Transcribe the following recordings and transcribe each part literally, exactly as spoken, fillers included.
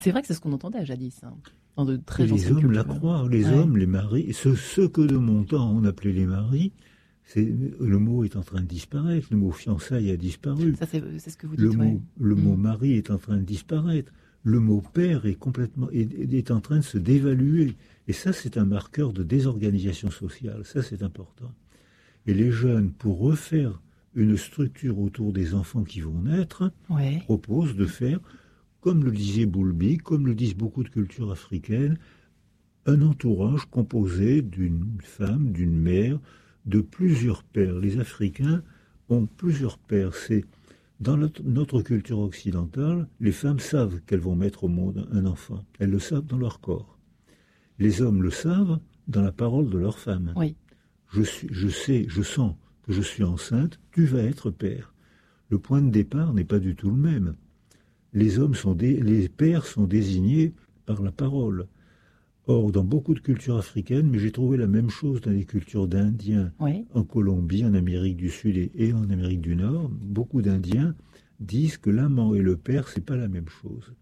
C'est vrai que c'est ce qu'on entendait jadis, hein, dans de très Et les anciennes hommes cultures. la croient, les Ouais. hommes, les maris, ceux, ceux que de mon temps on appelait les maris, c'est, le mot est en train de disparaître, le mot fiançailles a disparu. Ça, c'est, c'est ce que vous Le dites, mot, ouais. le mot Mm. mari est en train de disparaître. Le mot père est complètement est, est en train de se dévaluer. Et ça, c'est un marqueur de désorganisation sociale. Ça, c'est important. Et les jeunes, pour refaire une structure autour des enfants qui vont naître, Ouais. proposent de faire, comme le disait Boulby, comme le disent beaucoup de cultures africaines, un entourage composé d'une femme, d'une mère, de plusieurs pères. Les Africains ont plusieurs pères. C'est dans notre, notre culture occidentale, les femmes savent qu'elles vont mettre au monde un enfant. Elles le savent dans leur corps. Les hommes le savent dans la parole de leur femme. Oui. Je, suis, je sais, je sens que je suis enceinte, tu vas être père. Le point de départ n'est pas du tout le même. Les hommes sont dé, les pères sont désignés par la parole. Or, dans beaucoup de cultures africaines, mais j'ai trouvé la même chose dans les cultures d'Indiens, Oui. en Colombie, en Amérique du Sud et, et en Amérique du Nord, beaucoup d'Indiens disent que l'amant et le père, c'est pas la même chose.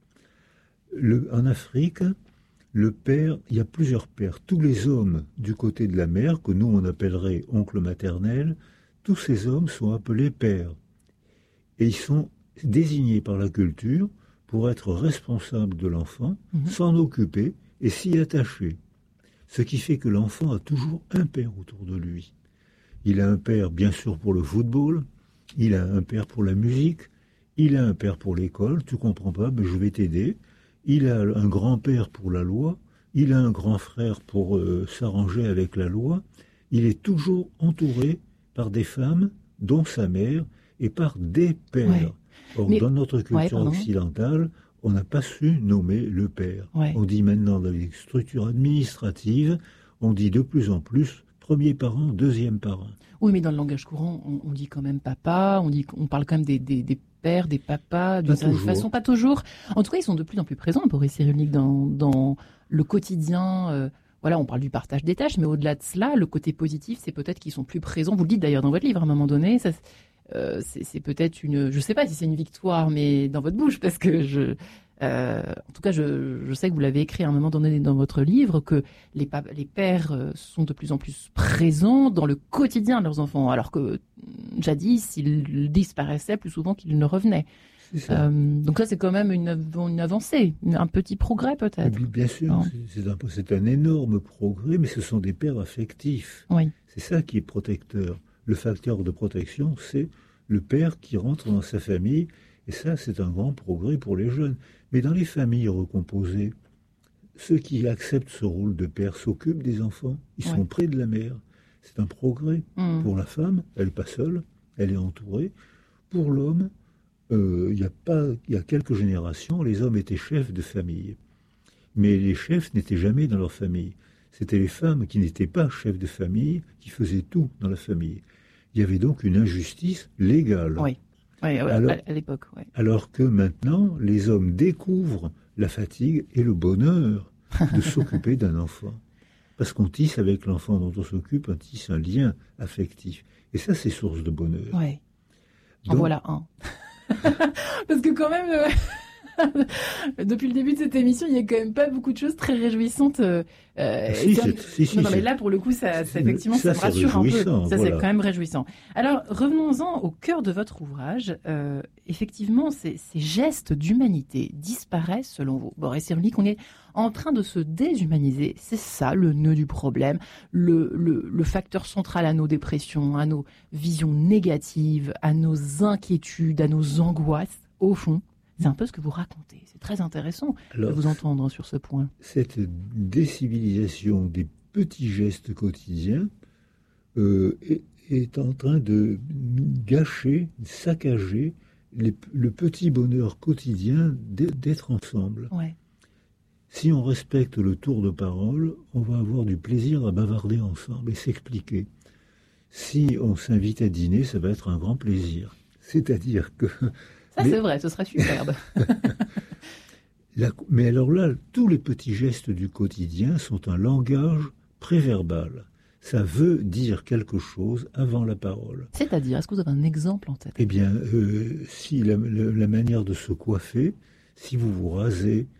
Le, en Afrique, le père, il y a plusieurs pères. Tous les hommes du côté de la mère, que nous on appellerait oncle maternel, tous ces hommes sont appelés pères. Et ils sont désignés par la culture pour être responsables de l'enfant, mmh. s'en occuper et s'y attacher. Ce qui fait que l'enfant a toujours un père autour de lui. Il a un père, bien sûr, pour le football, il a un père pour la musique, il a un père pour l'école, tu comprends pas, ben je vais t'aider. Il a un grand-père pour la loi, il a un grand frère pour euh, s'arranger avec la loi. Il est toujours entouré par des femmes, dont sa mère, et par des pères. Ouais. Or, Mais... dans notre culture ouais, occidentale, on n'a pas su nommer le père. Ouais. On dit maintenant dans les structures administratives, on dit de plus en plus premier parent, deuxième parent. Oui, mais dans le langage courant, on, on dit quand même papa, on, dit, on parle quand même des, des, des pères, des papas, d'une certaine façon, pas toujours. En tout cas, ils sont de plus en plus présents, Boris Cyrulnik, dans, dans le quotidien. Euh, voilà, on parle du partage des tâches, mais au-delà de cela, le côté positif, c'est peut-être qu'ils sont plus présents. Vous le dites d'ailleurs dans votre livre, à un moment donné, ça, euh, c'est, c'est peut-être une... Je ne sais pas si c'est une victoire, mais dans votre bouche, parce que je... Euh, en tout cas, je, je sais que vous l'avez écrit à un moment donné dans votre livre, que les, pa- les pères sont de plus en plus présents dans le quotidien de leurs enfants, alors que jadis, ils disparaissaient plus souvent qu'ils ne revenaient. Euh, donc ça, c'est quand même une, une avancée, un petit progrès peut-être. Bien, bien sûr, non. c'est, c'est, un, c'est un énorme progrès, mais ce sont des pères affectifs. Oui. C'est ça qui est protecteur. Le facteur de protection, c'est le père qui rentre dans sa famille, et ça, c'est un grand progrès pour les jeunes. Mais dans les familles recomposées, ceux qui acceptent ce rôle de père s'occupent des enfants. Ils ouais. sont près de la mère. C'est un progrès. Mmh. Pour la femme, elle n'est pas seule, elle est entourée. Pour l'homme, euh, il y a pas, il y a quelques générations, les hommes étaient chefs de famille. Mais les chefs n'étaient jamais dans leur famille. C'était les femmes qui n'étaient pas chefs de famille, qui faisaient tout dans la famille. Il y avait donc une injustice légale. Oui. Oui, alors, à l'époque, ouais. Alors que maintenant, les hommes découvrent la fatigue et le bonheur de s'occuper d'un enfant. Parce qu'on tisse avec l'enfant dont on s'occupe, on tisse un lien affectif. Et ça, c'est source de bonheur. Oui. En voilà un. Parce que quand même... Euh... Depuis le début de cette émission, il n'y a quand même pas beaucoup de choses très réjouissantes. Euh, si, c'est, un... si, si, non, non, mais là, pour le coup, ça, ça effectivement, ça, ça me rassure un peu. Ça, voilà. C'est quand même réjouissant. Alors, revenons-en au cœur de votre ouvrage. Euh, effectivement, ces, ces gestes d'humanité disparaissent selon vous. Boris Cyrulnik, on est en train de se déshumaniser. C'est ça le nœud du problème, le, le, le facteur central à nos dépressions, à nos visions négatives, à nos inquiétudes, à nos angoisses, au fond. C'est un peu ce que vous racontez. C'est très intéressant Alors, de vous entendre sur ce point. Cette décivilisation des petits gestes quotidiens euh, est, est en train de gâcher, saccager les, le petit bonheur quotidien d'être ensemble. Ouais. Si on respecte le tour de parole, on va avoir du plaisir à bavarder ensemble et s'expliquer. Si on s'invite à dîner, ça va être un grand plaisir. C'est-à-dire que... Ça, mais... c'est vrai, ce serait superbe. La... Mais alors là, tous les petits gestes du quotidien sont un langage préverbal. Ça veut dire quelque chose avant la parole. C'est-à-dire, est-ce que vous avez un exemple en tête ? Eh bien, euh, si la, la, la manière de se coiffer, si vous vous rasez,